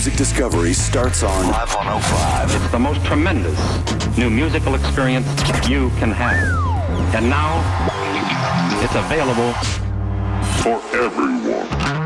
music discovery starts on Live 105. It's the most tremendous new musical experience you can have. And now, it's available for everyone.